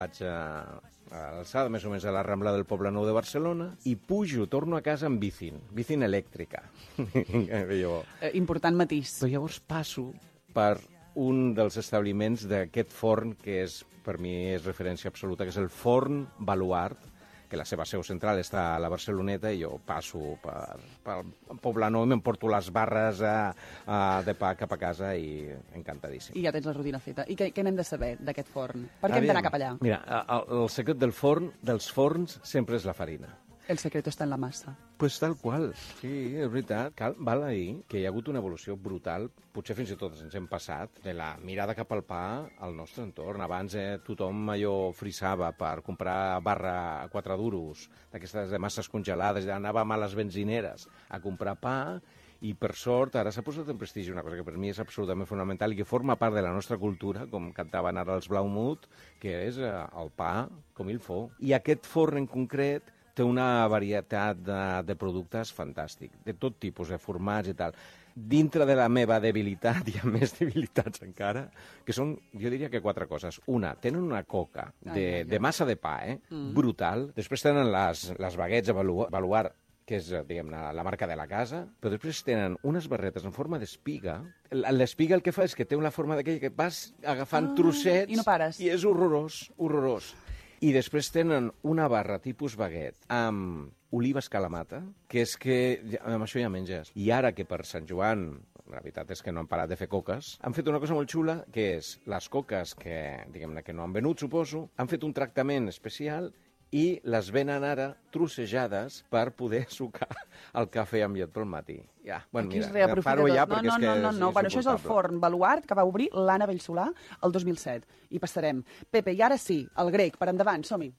Vaig a l'alçada, més o menys a la Rambla del Poblenou de Barcelona, i pujo, torno a casa amb bicin elèctrica. Important matís. Però llavors passo per un dels establiments d'aquest forn que és, per mi és referència absoluta, que és el Forn Baluart, que la seva seu central està a la Barceloneta, i jo passo per Poblenou i m'emporto les barres de pa cap a casa i encantadíssim. I ja tens la rutina feta. I què n'hem de saber d'aquest forn? Per què hem d'anar cap allà? Mira, el secret dels forns sempre és la farina. El secreto està en la massa. Pues tal qual, sí, és veritat. Val a dir que hi ha hagut una evolució brutal, potser fins i tot ens hem passat, de la mirada cap al pa al nostre entorn. Abans tothom allò frisava per comprar barra a 4 duros, d'aquestes de masses congelades, anàvem a les benzineres a comprar pa, i per sort ara s'ha posat en prestigi una cosa que per mi és absolutament fonamental i que forma part de la nostra cultura, com cantaven ara els Blaumut, que és el pa com il faut. I aquest forn en concret té una varietat de productes fantàstic, de tot tipus, de formats i tal. Dintre de la meva debilitat, hi ha més debilitats encara, que són, jo diria que 4 coses. Una, tenen una coca de massa de pa, brutal. Després tenen les baguettes Baluart, que és, diguem-ne, la marca de la casa, però després tenen unes barretes en forma d'espiga. L'espiga el que fa és que té una forma d'aquella que vas agafant trossets i no pares. I és horrorós, horrorós. I després tenen una barra tipus baguette amb olives calamata, que és que amb això ja menges. I ara que per Sant Joan, la veritat és que no han parat de fer coques, han fet una cosa molt xula, que és les coques que, diguem-ne, que no han venut, suposo, han fet un tractament especial i les venen ara trossejades per poder sucar el cafè amb llet pel matí. Ja, bueno, mira, paro ja perquè és que és insuportable. Bueno, això és el Forn Baluart que va obrir l'Anna Bellsolà el 2007. I passarem. Pepe, i ara sí, el grec, per endavant, som-hi.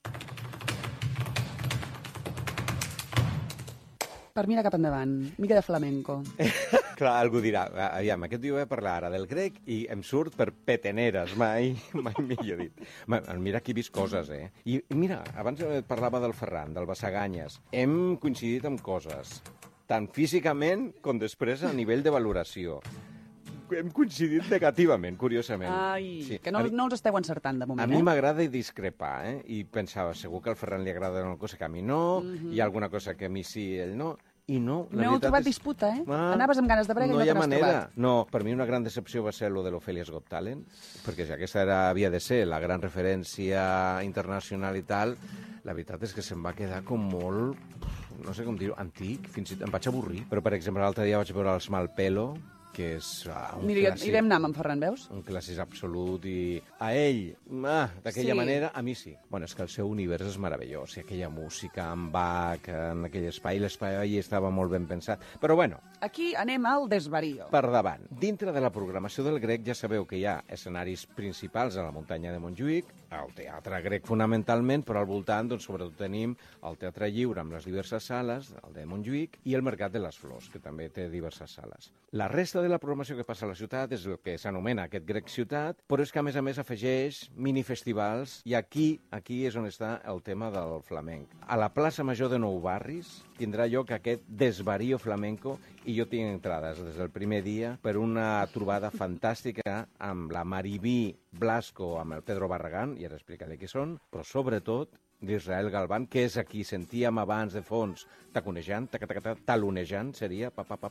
Per mirar cap endavant, mica de flamenco. Clar, algú dirà, aviam, aquest dia voy a parlar ara del grec i em surt per peteneres, mai millor dit. Mira que he vist coses, I mira, abans parlava del Ferran, del Bassaganyes. Hem coincidit amb coses, tant físicament com després a nivell de valoració. Hem coincidit negativament, curiosament. Ai, sí. Que no els esteu encertant de moment, A mi m'agrada discrepar, I pensava, segur que al Ferran li agrada una cosa que a mi no, hi ha alguna cosa que a mi sí, ell no, i no. No heu trobat disputa, Anaves amb ganes de brega i no te n'has trobat. No, per mi una gran decepció va ser lo de l'Ofelia's Got Talent, perquè si aquesta havia de ser la gran referència internacional i tal, la veritat és que se'm va quedar com molt, no sé com dir-ho, antic, fins i tot em vaig avorrir. Però, per exemple, l'altre dia vaig veure els Malpelo, que és un clàssic. Irem anar amb en Ferran, veus? Un clàssic absolut, i a ell, d'aquella manera, a mi sí. Bueno, és que el seu univers és meravellós, i aquella música amb Bach, en aquell espai allí estava molt ben pensat. Però bueno, aquí anem al desvarío. Per davant. Dintre de la programació del grec ja sabeu que hi ha escenaris principals a la muntanya de Montjuïc, el teatre grec fonamentalment, però al voltant, doncs, sobretot tenim el Teatre Lliure amb les diverses sales, el de Montjuïc, i el Mercat de les Flors, que també té diverses sales. La resta de la programació que passa a la ciutat és el que s'anomena aquest Grec Ciutat, però és que a més afegeix minifestivals, i aquí és on està el tema del flamenc. A la plaça Major de Nou Barris tindrà lloc aquest desvarío flamenco, i jo tinc entrades des del primer dia per una trobada fantàstica amb la Maribí Blasco, amb el Pedro Barragán, i ara explicaré qui són, però sobretot d'Israel Galván, que és a qui sentíem abans de fons taconejant, talonejant, seria,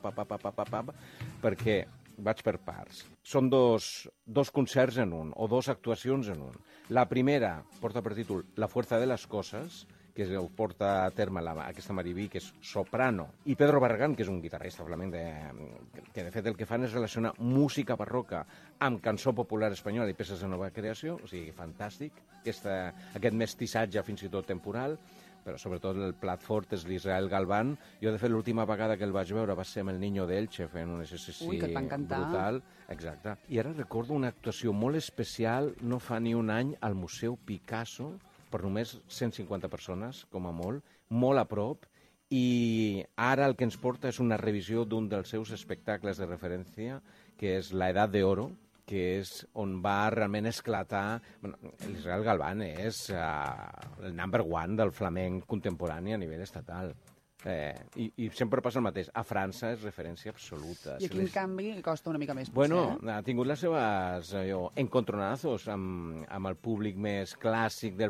perquè vaig per parts. Són dos concerts en un, o 2 actuacions en un. La primera porta per títol La fuerza de las cosas, que ho porta a terme aquesta Maribí, que és soprano, i Pedro Barragán, que és un guitarrista flamenc, que de fet el que fan és relacionar música barroca amb cançó popular espanyola i peces de nova creació, o sigui, fantàstic, aquest mestissatge fins i tot temporal, però sobretot el plat fort és l'Israel Galván. Jo, de fet, l'última vegada que el vaig veure va ser amb el Niño d'Elche, fent un exercici brutal. Exacte. I ara recordo una actuació molt especial, no fa ni un any, al Museu Picasso, per només 150 persones, com a molt a prop, i ara el que ens porta és una revisió d'un dels seus espectacles de referència, que és La Edad de Oro, que és on va realment esclatar. L'Israel Galván és el number one del flamenc contemporani a nivell estatal. I sempre passa el mateix. A França és referència absoluta. I aquí, en canvi, costa una mica més, Bueno, potser, ha tingut les seves encontronazos amb el públic més clàssic del